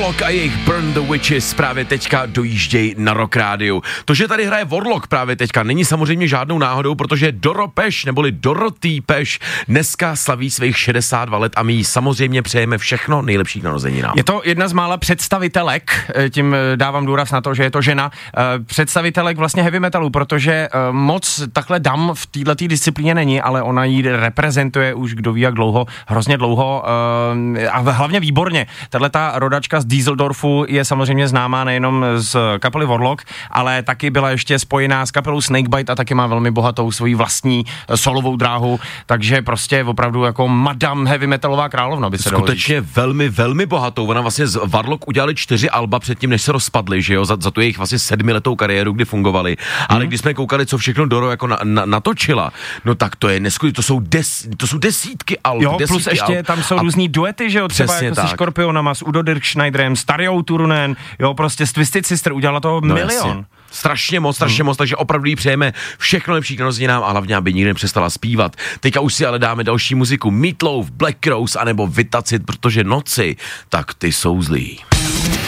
Warlock a jejich Burn the Witches právě teďka dojíždějí na Rock Rádiu. To, že tady hraje Warlock právě teďka, není samozřejmě žádnou náhodou, protože Doro Peš, neboli Dorothy Peš, dneska slaví svých 62 let a my jí samozřejmě přejeme všechno nejlepší k narozeninám. Je to jedna z mála představitelek, tím dávám důraz na to, že je to žena, představitelek vlastně heavy metalu, protože moc takhle dam v této disciplíně není, ale ona ji reprezentuje už kdo ví jak dlouho, hrozně dlouho a hlavně výborně. Tahleta rodačka z Düsseldorfu je samozřejmě známá nejenom z kapely Warlock, ale taky byla ještě spojená s kapelou Snakebite a taky má velmi bohatou svoji vlastní solovou dráhu, takže prostě opravdu jako madam heavy metalová královna by se dalo říct. Skutečně velmi, velmi bohatou. Ona vlastně z Warlock udělali 4 alba předtím, než se rozpadli, že jo, za tu jejich vlastně 7letou kariéru, kdy fungovali. Ale když jsme koukali, co všechno Doro jako natočila, no tak to je neskutečné, to jsou desítky alb. Jo, plus ještě tam jsou různý duety, že jo, třeba jako se Scorpionama, s Udo Dirkschneiderem, s Tarjou Turunen, jo, prostě s Twisted Sister, udělala to milion. Jasně. Strašně moc, takže opravdu jí přejeme všechno lepší k narozeninám a hlavně, aby nikdy nepřestala zpívat. Teďka už si ale dáme další muziku, Meat Loaf, Black Crowes anebo Vitacit, protože noci, tak ty jsou zlý.